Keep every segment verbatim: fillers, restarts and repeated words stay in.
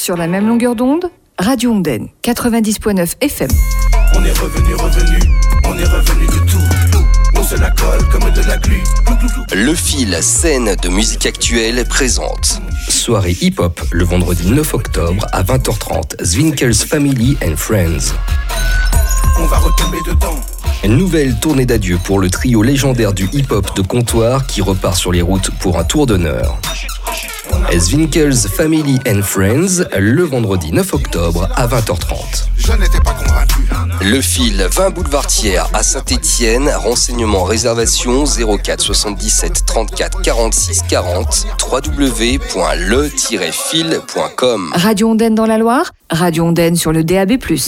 sur la même longueur d'onde, Radio Ondaine, quatre-vingt-dix virgule neuf F M. On est revenu, revenu, on est revenu de tout. On se la colle comme de la glu. Le Fil, scène de musique actuelle, présente soirée hip-hop le vendredi neuf octobre à vingt heures trente. Zwinkels Family and Friends. On va retomber dedans. Une nouvelle tournée d'adieu pour le trio légendaire du hip-hop de comptoir qui repart sur les routes pour un tour d'honneur. Zwinkels Family and Friends, le vendredi neuf octobre à vingt heures trente. Je n'étais pas convaincu. Le Fil, vingt boulevard Thiers à Saint-Étienne. Renseignements, réservation zéro quatre soixante-dix-sept trente-quatre quarante-six quarante, w w w point le tiret fil point com. Radio Ondaine dans la Loire, Radio Ondaine sur le D A B plus.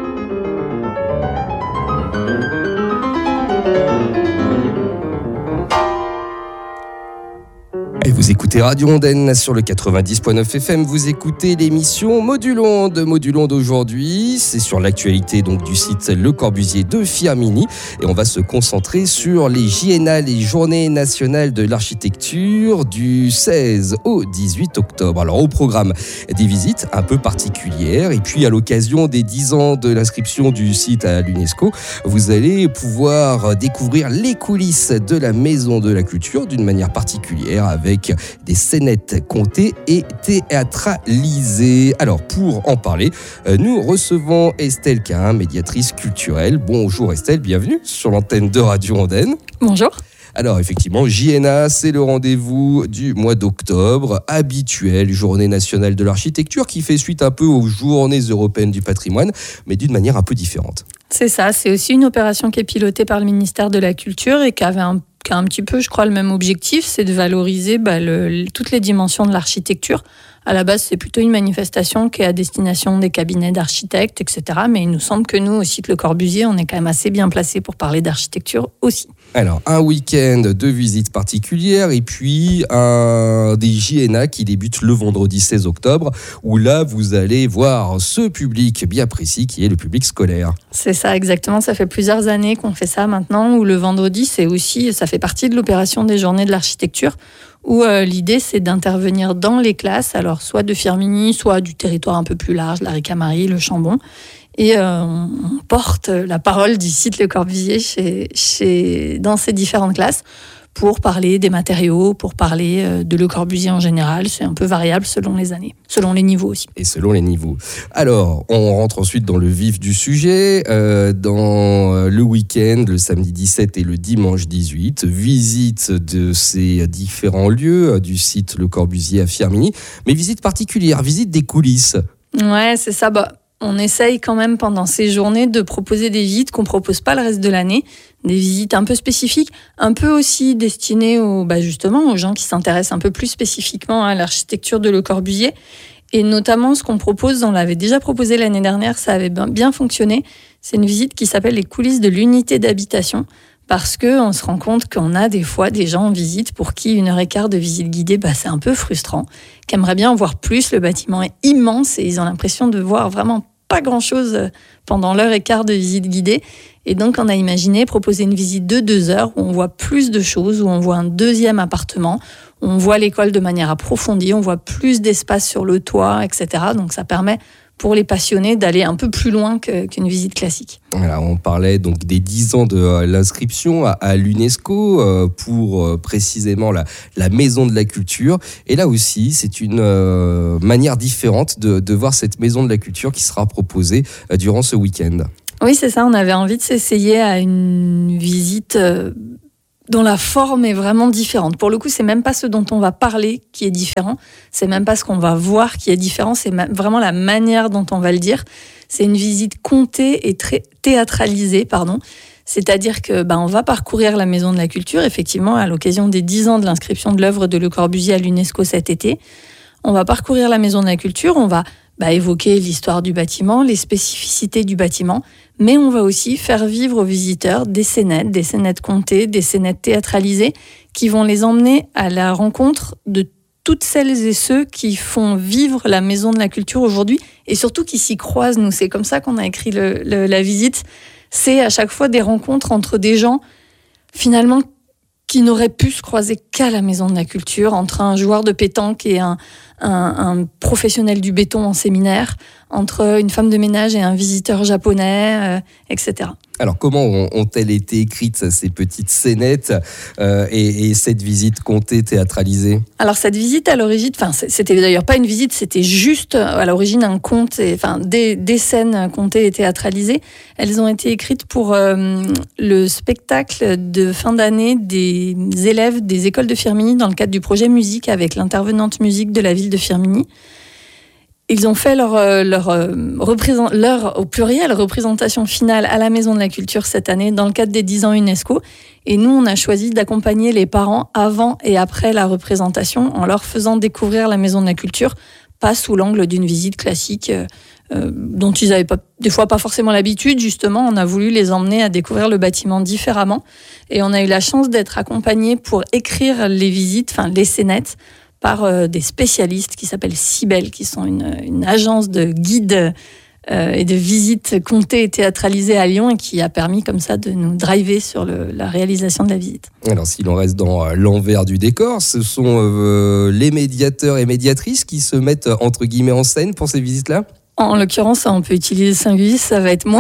Et vous écoutez Radio Ondaine sur le quatre-vingt-dix virgule neuf F M, vous écoutez l'émission Modulonde. Modulonde aujourd'hui, c'est sur l'actualité donc du site Le Corbusier de Firminy et on va se concentrer sur les J N A, les Journées Nationales de l'Architecture du seize au dix-huit octobre. Alors au programme, des visites un peu particulières et puis à l'occasion des dix ans de l'inscription du site à l'UNESCO, vous allez pouvoir découvrir les coulisses de la Maison de la Culture d'une manière particulière avec des scénettes contées et théâtralisées. Alors, pour en parler, nous recevons Estelle Cahin, médiatrice culturelle. Bonjour Estelle, bienvenue sur l'antenne de Radio Ondaine. Bonjour. Alors effectivement, J N A, c'est le rendez-vous du mois d'octobre, habituel, Journée nationale de l'architecture, qui fait suite un peu aux Journées européennes du patrimoine, mais d'une manière un peu différente. C'est ça, c'est aussi une opération qui est pilotée par le ministère de la Culture et qui avait un qui a un petit peu, je crois, le même objectif, c'est de valoriser bah, le, toutes les dimensions de l'architecture. À la base, c'est plutôt une manifestation qui est à destination des cabinets d'architectes, et cetera. Mais il nous semble que nous, au site Le Corbusier, on est quand même assez bien placés pour parler d'architecture aussi. Alors, un week-end de visites particulières et puis un des J N A qui débute le vendredi seize octobre, où là, vous allez voir ce public bien précis qui est le public scolaire. C'est ça, exactement. Ça fait plusieurs années qu'on fait ça maintenant, où le vendredi, c'est aussi, ça fait partie de l'opération des Journées de l'Architecture, où euh, l'idée, c'est d'intervenir dans les classes, alors soit de Firminy, soit du territoire un peu plus large, la Ricamarie, le Chambon. Et euh, on porte la parole du site Le Corbusier chez, chez, dans ces différentes classes pour parler des matériaux, pour parler euh, de Le Corbusier en général. C'est un peu variable selon les années, selon les niveaux aussi. Et selon les niveaux. Alors, on rentre ensuite dans le vif du sujet. Euh, dans le week-end, le samedi dix-sept et le dimanche dix-huit, visite de ces différents lieux du site Le Corbusier à Firminy. Mais visite particulière, visite des coulisses. Ouais, c'est ça. Bah, on essaye quand même pendant ces journées de proposer des visites qu'on ne propose pas le reste de l'année. Des visites un peu spécifiques, un peu aussi destinées aux, bah justement, aux gens qui s'intéressent un peu plus spécifiquement à l'architecture de Le Corbusier. Et notamment, ce qu'on propose, on l'avait déjà proposé l'année dernière, ça avait bien fonctionné. C'est une visite qui s'appelle les coulisses de l'unité d'habitation. Parce qu'on se rend compte qu'on a des fois des gens en visite pour qui une heure et quart de visite guidée, bah, c'est un peu frustrant, qui aimeraient bien en voir plus. Le bâtiment est immense et ils ont l'impression de voir vraiment pas grand-chose pendant l'heure et quart de visite guidée. Et donc, on a imaginé proposer une visite de deux heures où on voit plus de choses, où on voit un deuxième appartement, où on voit l'école de manière approfondie, on voit plus d'espace sur le toit, et cetera. Donc, ça permet pour les passionnés d'aller un peu plus loin que, qu'une visite classique. Voilà, on parlait donc des dix ans de euh, l'inscription à, à l'UNESCO euh, pour euh, précisément la, la Maison de la Culture. Et là aussi, c'est une euh, manière différente de, de voir cette Maison de la Culture qui sera proposée euh, durant ce week-end. Oui, c'est ça. On avait envie de s'essayer à une visite euh, dont la forme est vraiment différente. Pour le coup, c'est même pas ce dont on va parler qui est différent. C'est même pas ce qu'on va voir qui est différent. C'est ma- vraiment la manière dont on va le dire. C'est une visite contée et très théâtralisée, pardon. C'est-à-dire que bah, on va parcourir la Maison de la Culture, effectivement, à l'occasion des dix ans de l'inscription de l'œuvre de Le Corbusier à l'UNESCO cet été. On va parcourir la Maison de la Culture, on va bah, évoquer l'histoire du bâtiment, les spécificités du bâtiment, mais on va aussi faire vivre aux visiteurs des scénettes, des scénettes contées, des scénettes théâtralisées qui vont les emmener à la rencontre de toutes celles et ceux qui font vivre la Maison de la Culture aujourd'hui et surtout qui s'y croisent. Nous, c'est comme ça qu'on a écrit le, le, la visite. C'est à chaque fois des rencontres entre des gens finalement qui n'auraient pu se croiser qu'à la Maison de la Culture, entre un joueur de pétanque et un, un, un professionnel du béton en séminaire, entre une femme de ménage et un visiteur japonais, euh, et cetera. Alors, comment ont, ont-elles été écrites, ces petites scénettes euh, et, et cette visite contée, théâtralisée ? Alors, cette visite, à l'origine, enfin, c'était d'ailleurs pas une visite, c'était juste, à l'origine, un conte, et, enfin, des, des scènes contées et théâtralisées. Elles ont été écrites pour euh, le spectacle de fin d'année des élèves des écoles de Firminy dans le cadre du projet musique avec l'intervenante musique de la ville de Firminy. Ils ont fait leur, leur, représent, leur, au pluriel, représentation finale à la Maison de la Culture cette année dans le cadre des dix ans UNESCO. Et nous, on a choisi d'accompagner les parents avant et après la représentation en leur faisant découvrir la Maison de la Culture, pas sous l'angle d'une visite classique euh, dont ils n'avaient pas, des fois pas forcément l'habitude. Justement, on a voulu les emmener à découvrir le bâtiment différemment. Et on a eu la chance d'être accompagnés pour écrire les visites, enfin les scénettes, par euh, des spécialistes qui s'appellent Cybelle, qui sont une, une agence de guides euh, et de visites contées et théâtralisées à Lyon et qui a permis comme ça de nous driver sur le, la réalisation de la visite. Alors, si l'on reste dans l'envers du décor, ce sont euh, les médiateurs et médiatrices qui se mettent entre guillemets en scène pour ces visites-là ? En l'occurrence, on peut utiliser le singulier, ça va être moi.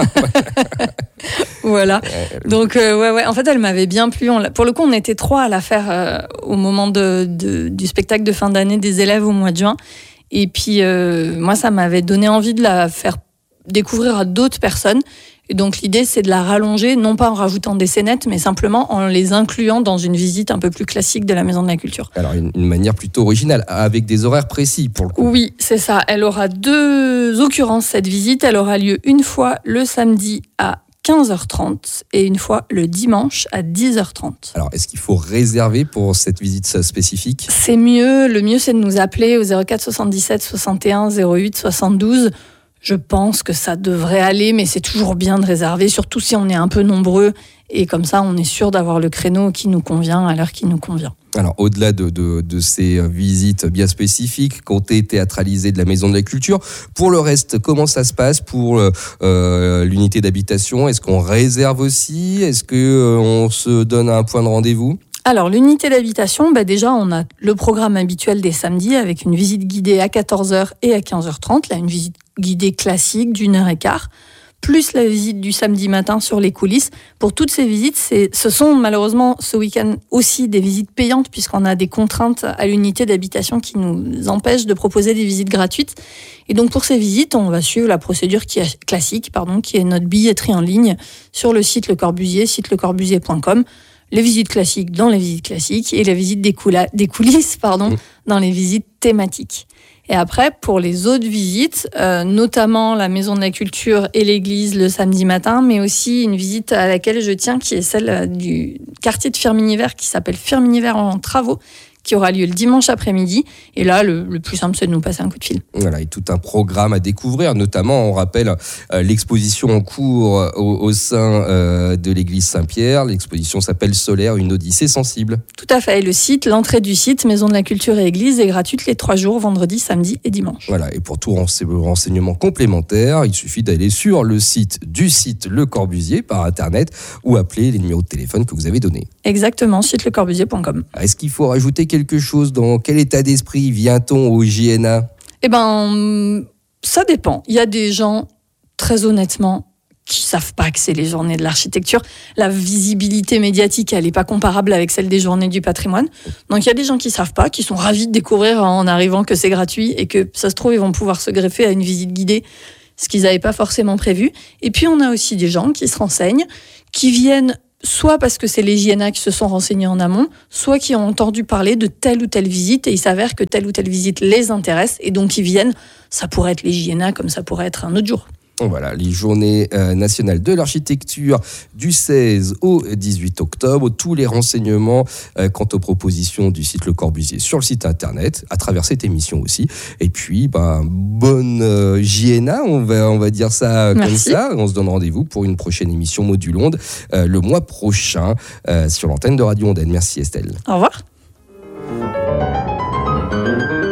Voilà. Donc, euh, ouais, ouais. En fait, elle m'avait bien plu. On pour le coup, on était trois à la faire euh, au moment de, de, du spectacle de fin d'année des élèves au mois de juin. Et puis, euh, moi, ça m'avait donné envie de la faire découvrir à d'autres personnes. Et donc, l'idée, c'est de la rallonger, non pas en rajoutant des scénettes, mais simplement en les incluant dans une visite un peu plus classique de la Maison de la Culture. Alors, une, une manière plutôt originale, avec des horaires précis, pour le coup. Oui, c'est ça. Elle aura deux occurrences, cette visite. Elle aura lieu une fois le samedi à quinze heures trente et une fois le dimanche à dix heures trente. Alors, est-ce qu'il faut réserver pour cette visite spécifique ? C'est mieux. Le mieux, c'est de nous appeler au zéro quatre soixante-dix-sept soixante et un zéro huit soixante-douze. Je pense que ça devrait aller, mais c'est toujours bien de réserver, surtout si on est un peu nombreux. Et comme ça, on est sûr d'avoir le créneau qui nous convient à l'heure qui nous convient. Alors, au-delà de, de, de ces visites bien spécifiques, contées, théâtralisées de la Maison de la Culture, pour le reste, comment ça se passe pour euh, l'unité d'habitation ? Est-ce qu'on réserve aussi ? Est-ce qu'on euh, se donne un point de rendez-vous ? Alors, l'unité d'habitation, bah déjà, on a le programme habituel des samedis avec une visite guidée à quatorze heures et à quinze heures trente. Là, une visite guidée classique d'une heure et quart, plus la visite du samedi matin sur les coulisses. Pour toutes ces visites, c'est, ce sont malheureusement ce week-end aussi des visites payantes puisqu'on a des contraintes à l'unité d'habitation qui nous empêchent de proposer des visites gratuites. Et donc, pour ces visites, on va suivre la procédure qui est classique, pardon, qui est notre billetterie en ligne sur le site Le Corbusier, site le corbusier point com. Les visites classiques dans les visites classiques et la visite des, coula- des coulisses pardon, mmh. dans les visites thématiques. Et après, pour les autres visites, euh, notamment la Maison de la Culture et l'église le samedi matin, mais aussi une visite à laquelle je tiens, qui est celle du quartier de Firminy-Vert, qui s'appelle Firminy-Vert en travaux, qui aura lieu le dimanche après-midi. Et là, le, le plus simple, c'est de nous passer un coup de fil. Voilà, et tout un programme à découvrir, notamment, on rappelle euh, l'exposition en cours euh, au, au sein euh, de l'église Saint-Pierre. L'exposition s'appelle Solaire, une odyssée sensible. Tout à fait. Et le site, l'entrée du site, Maison de la Culture et Église, est gratuite les trois jours, vendredi, samedi et dimanche. Voilà, et pour tout renseignement complémentaire, il suffit d'aller sur le site du site Le Corbusier par Internet ou appeler les numéros de téléphone que vous avez donnés. Exactement, site le corbusier point com. Est-ce qu'il faut rajouter quelque chose? Dans quel état d'esprit vient-on au J N A? Eh ben, ça dépend. Il y a des gens, très honnêtement, qui savent pas que c'est les journées de l'architecture. La visibilité médiatique, elle est pas comparable avec celle des journées du patrimoine. Donc il y a des gens qui savent pas, qui sont ravis de découvrir en arrivant que c'est gratuit et que ça se trouve, ils vont pouvoir se greffer à une visite guidée, ce qu'ils n'avaient pas forcément prévu. Et puis on a aussi des gens qui se renseignent, qui viennent soit parce que c'est les J N A qui se sont renseignés en amont, soit qui ont entendu parler de telle ou telle visite et il s'avère que telle ou telle visite les intéresse et donc ils viennent. Ça pourrait être les J N A comme ça pourrait être un autre jour. Voilà, les journées euh, nationales de l'architecture du seize au dix-huit octobre. Tous les renseignements euh, quant aux propositions du site Le Corbusier sur le site internet, à travers cette émission aussi. Et puis, bah, bonne euh, J N A, on va, on va dire ça comme Merci. ça. On se donne rendez-vous pour une prochaine émission Modulonde euh, le mois prochain euh, sur l'antenne de Radio Ondaine. Merci Estelle. Au revoir.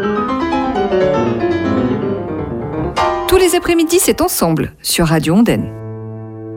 Tous les après-midi, c'est ensemble sur Radio Ondaine.